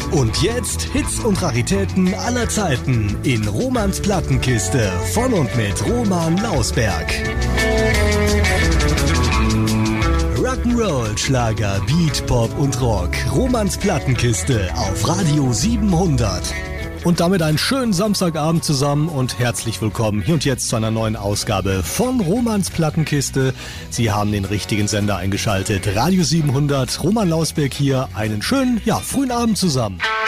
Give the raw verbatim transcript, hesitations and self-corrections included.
Und jetzt Hits und Raritäten aller Zeiten in Romans Plattenkiste von und mit Roman Lausberg. Rock'n'Roll, Schlager, Beat, Pop und Rock. Romans Plattenkiste auf Radio siebenhundert. Und damit einen schönen Samstagabend zusammen und herzlich willkommen hier und jetzt zu einer neuen Ausgabe von Romans Plattenkiste. Sie haben den richtigen Sender eingeschaltet. Radio siebenhundert, Roman Lausberg hier. Einen schönen, ja, frühen Abend zusammen.